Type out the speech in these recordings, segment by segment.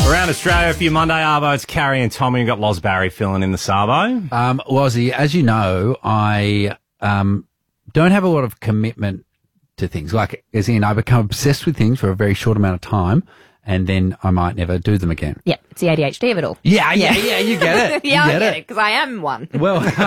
Around Australia for your Monday Arvo, Carrie and Tommy. We've got Loz Barry filling in the Sabo. Lozzie, as you know, I don't have a lot of commitment to things. Like, as in, I become obsessed with things for a very short amount of time, and then I might never do them again. Yeah, it's the ADHD of it all. Yeah, you get it. Yeah, I get it, because I am one. Well, look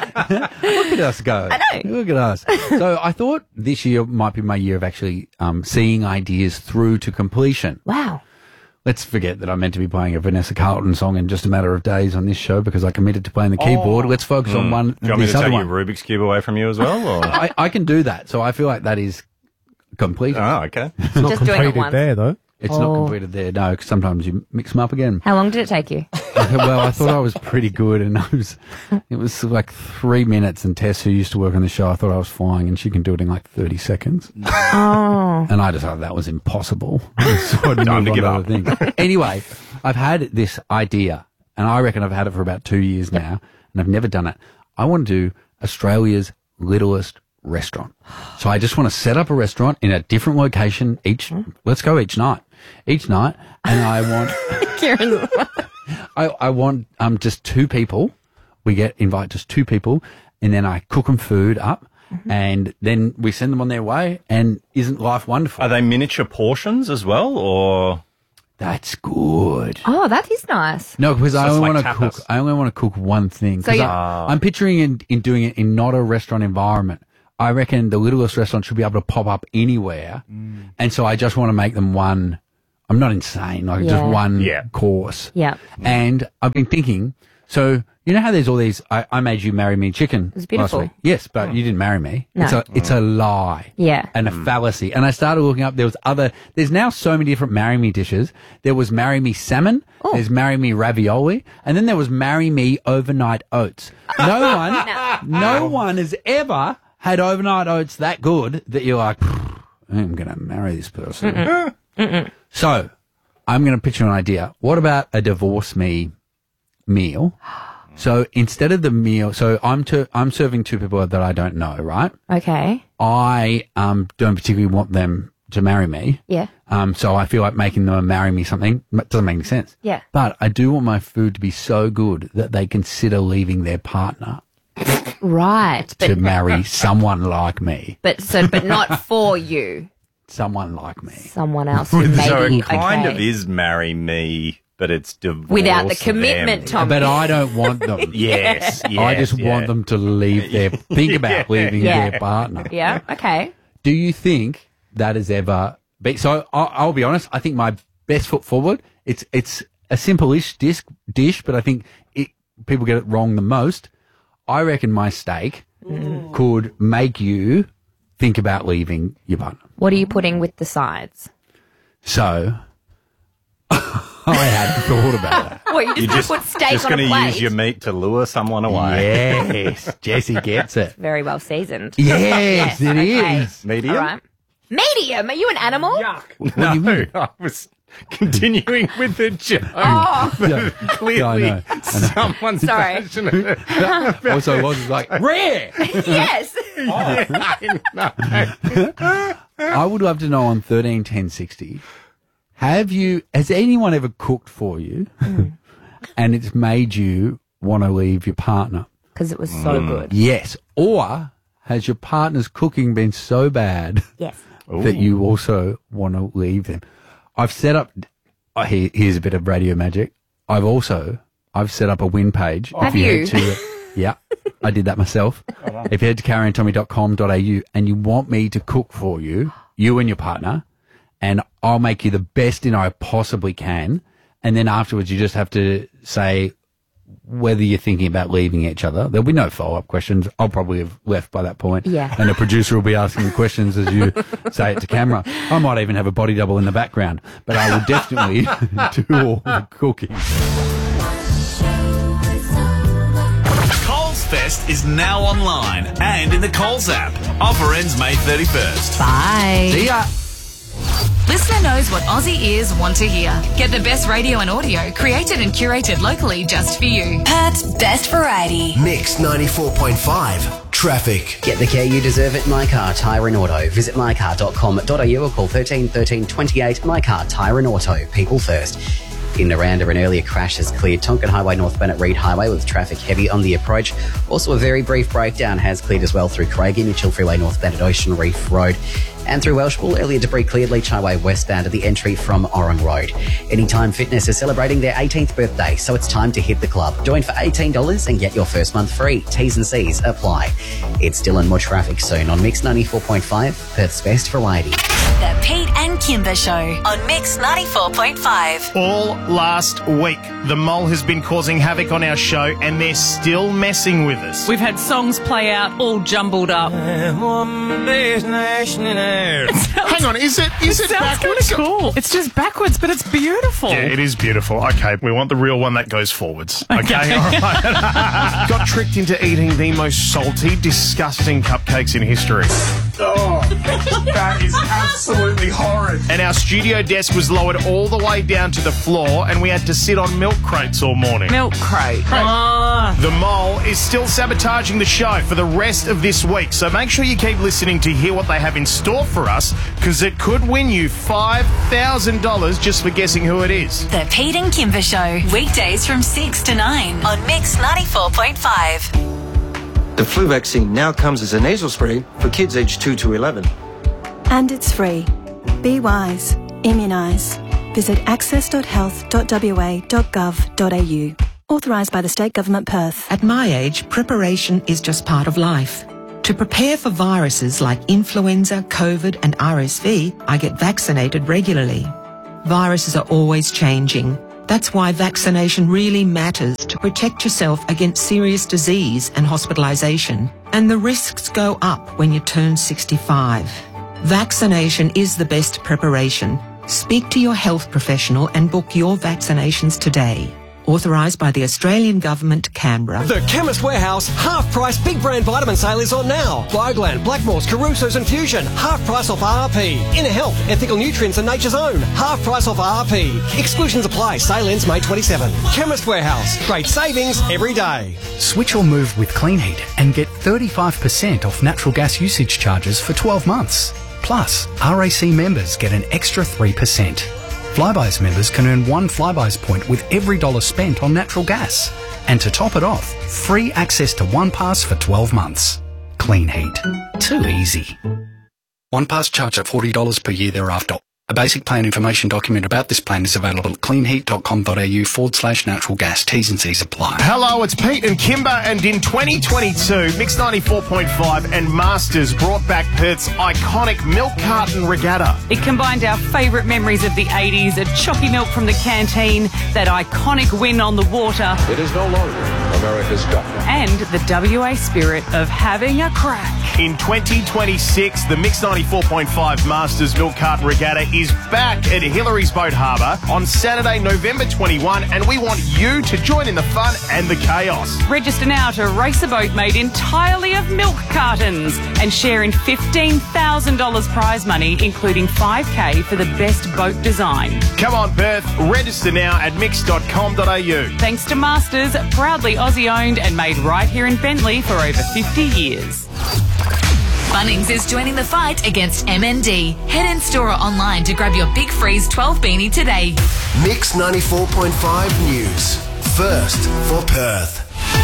at us go. I know. Look at us. So I thought this year might be my year of actually seeing ideas through to completion. Wow. Let's forget that I'm meant to be playing a Vanessa Carlton song in just a matter of days on this show because I committed to playing the keyboard. Let's focus on one. Do you want me to take one. your Rubik's Cube away from you as well? Or? I can do that. So I feel like that is complete. Oh, okay. It's not Just doing it completed once. there, though. It's not completed there, no, because sometimes you mix them up again. How long did it take you? Well, I thought I was pretty good, and it was like 3 minutes, and Tess, who used to work on the show, I thought I was flying, and she can do it in like 30 seconds. Oh. And I decided that was impossible. So I didn't Time to move give on up. other things. Anyway, I've had this idea, and I reckon I've had it for about 2 years now, and I've never done it. I want to do Australia's littlest restaurant. So I just want to set up a restaurant in a different location let's go each night, and I want, Kieran. I want, just 2 people. Invite just 2 people, and then I cook them food up, and then we send them on their way, and isn't life wonderful? Are they miniature portions as well, or? That's good. Oh, that is nice. No, because I it's only like want to tapas. cook. I only want to cook one thing. So 'Cause you- I'm picturing in doing it in not a restaurant environment. I reckon the littlest restaurant should be able to pop up anywhere, and so I just want to make them one. I'm not insane, like just Yeah. one course. Yeah. And I've been thinking. So you know how there's all these. I made you marry me chicken. It was beautiful. Last week. Yes, but you didn't marry me. No. It's a lie. Yeah. And a fallacy. And I started looking up. There's now so many different marry me dishes. There was marry me salmon. Oh. There's marry me ravioli. And then there was marry me overnight oats. No one has ever had overnight oats that good that you're like, I'm going to marry this person. So I'm going to pitch you an idea. What about a divorce me meal? So instead of the meal, so I'm serving 2 people that I don't know, right? Okay. I don't particularly want them to marry me. Yeah. So I feel like making them marry me something doesn't make any sense. Yeah. But I do want my food to be so good that they consider leaving their partner Right. to marry someone like me. But not for you. Someone like me. Someone else who maybe. So it kind okay. of is marry me, but it's divorce Without the commitment, them. Tom. But I don't want them. Yes, I just want them to leave think about leaving their partner. Yeah. Okay. Do you think that has ever been? So I'll be honest. I think my best foot forward. It's a simple-ish dish, but I think people get it wrong the most. I reckon my steak could make you think about leaving your partner. What are you putting with the sides? So I hadn't thought about that. What, you just You're put steak just on a going plate? to use your meat to lure someone away. Yes, Jesse gets it. Very well seasoned. Yes, it is. Medium? All right. Medium? Are you an animal? Yuck. No, I was continuing with the joke. Oh, Clearly, Yeah, I know. someone's Sorry. passionate. Also, was like rare. yes. I would love to know on 131060. Has anyone ever cooked for you and it's made you want to leave your partner? Because it was so good. Yes. Or has your partner's cooking been so bad Yes. that you also want to leave them? I've set up, here's a bit of radio magic. I've set up a win page. Have If you? head to, yeah, I did that myself. If you head to carrieandtommy.com.au and you want me to cook for you and your partner, and I'll make you the best dinner I possibly can. And then afterwards, you just have to say whether you're thinking about leaving each other. There'll be no follow-up questions. I'll probably have left by that point. Yeah. And the producer will be asking the questions as you say it to camera. I might even have a body double in the background, but I will definitely do all the cooking. Coles Fest is now online and in the Coles app. Offer ends May 31st. Bye. See ya. Listener knows what Aussie ears want to hear. Get the best radio and audio created and curated locally just for you. Perth's best variety. Mix 94.5. Traffic. Get the care you deserve at My Car Tyre and Auto. Visit mycar.com.au or call 13 13 28. My Car Tyre and Auto. People first. In Naranda, an earlier crash has cleared Tonkin Highway northbound at Reed Highway with traffic heavy on the approach. Also, a very brief breakdown has cleared as well through Craigie, Mitchell Freeway northbound at Ocean Reef Road. And through Welshpool, earlier debris cleared Leach Highway westbound at the entry from Orang Road. Anytime Fitness is celebrating their 18th birthday, so it's time to hit the club. Join for $18 and get your first month free. T's and C's apply. It's still in more traffic soon on Mix 94.5, Perth's best variety. The Pete and Kimber Show on Mix 94.5. All last week, the mole has been causing havoc on our show and they're still messing with us. We've had songs play out all jumbled up. Hang on, is it backwards? Kind of cool. It's just backwards, but it's beautiful. Yeah, it is beautiful. Okay, we want the real one that goes forwards. Okay, all right. Got tricked into eating the most salty, disgusting cupcakes in history. Oh, that is absolutely horrid. And our studio desk was lowered all the way down to the floor and we had to sit on milk crates all morning. Milk crate. The mole is still sabotaging the show for the rest of this week, so make sure you keep listening to hear what they have in store for us, because it could win you $5,000 just for guessing who it is. The Pete and Kimber Show, weekdays from 6 to 9 on Mix 94.5. The flu vaccine now comes as a nasal spray for kids aged 2 to 11. And it's free. Be wise. Immunise. Visit access.health.wa.gov.au. Authorised by the State Government Perth. At my age, preparation is just part of life. To prepare for viruses like influenza, COVID and RSV, I get vaccinated regularly. Viruses are always changing. That's why vaccination really matters to protect yourself against serious disease and hospitalisation. And the risks go up when you turn 65. Vaccination is the best preparation. Speak to your health professional and book your vaccinations today. Authorised by the Australian Government, Canberra. The Chemist Warehouse half-price big brand vitamin sale is on now. Bioglad, Blackmores, Caruso's and Fusion, half price off RRP. Inner Health, Ethical Nutrients and Nature's Own, half price off RRP. Exclusions apply. Sale ends May 27. Chemist Warehouse, great savings every day. Switch or move with Clean Heat and get 35% off natural gas usage charges for 12 months. Plus, RAC members get an extra 3%. Flybuys members can earn 1 Flybuys point with every $1 spent on natural gas. And to top it off, free access to OnePass for 12 months. Clean Heat. Too easy. OnePass charge at $40 per year thereafter. A basic plan information document about this plan is available at cleanheat.com.au/natural gas. T's and C's apply. Hello, it's Pete and Kimber, and in 2022, Mix 94.5 and Masters brought back Perth's iconic milk carton regatta. It combined our favourite memories of the 80s, a choppy milk from the canteen, that iconic win on the water. It is no longer America's Cup. And the WA spirit of having a crack. In 2026, the Mix 94.5 Masters Milk Carton Regatta is back at Hillary's Boat Harbour on Saturday, November 21, and we want you to join in the fun and the chaos. Register now to race a boat made entirely of milk cartons and share in $15,000 prize money, including $5,000 for the best boat design. Come on, Perth. Register now at mix.com.au. Thanks to Masters, proudly Aussie-owned and made right here in Bentley for over 50 years. Bunnings is joining the fight against MND. Head in store or online to grab your Big Freeze 12 beanie today. Mix 94.5 News. First for Perth.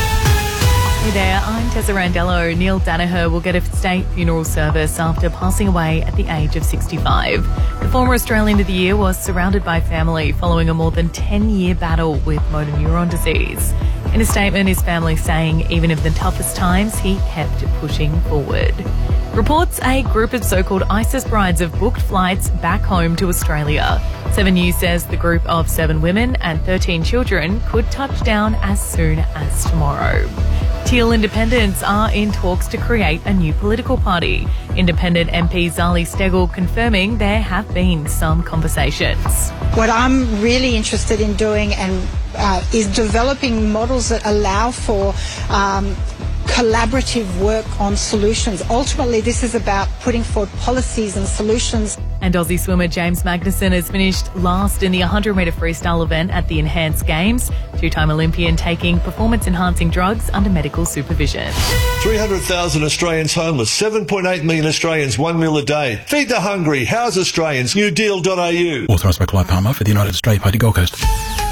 Hey there, I'm Tessa Randello. Neil Danaher will get a state funeral service after passing away at the age of 65. The former Australian of the Year was surrounded by family following a more than 10-year battle with motor neuron disease. In a statement, his family saying even in the toughest times, he kept pushing forward. Reports a group of so-called ISIS brides have booked flights back home to Australia. 7 News says the group of 7 women and 13 children could touch down as soon as tomorrow. Teal Independents are in talks to create a new political party. Independent MP Zali Steggall confirming there have been some conversations. What I'm really interested in doing is developing models that allow for collaborative work on solutions. Ultimately, this is about putting forward policies and solutions. And Aussie swimmer James Magnussen has finished last in the 100-metre freestyle event at the Enhanced Games. Two-time Olympian taking performance-enhancing drugs under medical supervision. 300,000 Australians homeless, 7.8 million Australians, 1 meal a day. Feed the hungry, house Australians, newdeal.au. Authorised by Clive Palmer for the United Australia Party Gold Coast.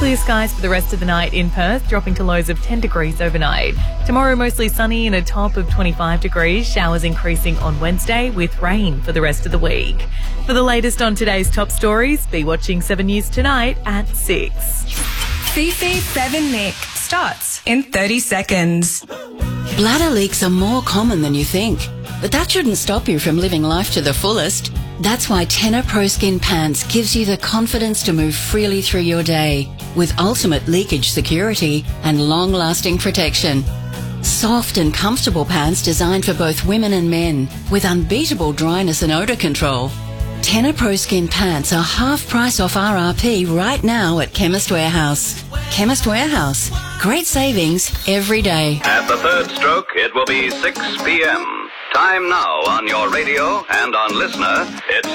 Clear skies for the rest of the night in Perth, dropping to lows of 10 degrees overnight. Tomorrow, mostly sunny and a top of 25 degrees. Showers increasing on Wednesday with rain for the rest of the week. For the latest on today's top stories, be watching 7 News tonight at 6. Fifi, Bev and Nick starts in 30 seconds. Bladder leaks are more common than you think, but that shouldn't stop you from living life to the fullest. That's why Tenor Pro Skin Pants gives you the confidence to move freely through your day with ultimate leakage security and long-lasting protection. Soft and comfortable pants designed for both women and men with unbeatable dryness and odour control. Tenor Pro Skin Pants are half price off RRP right now at Chemist Warehouse. Chemist Warehouse. Great savings every day. At the third stroke, it will be 6 p.m. Time now on your radio and on Listener. It's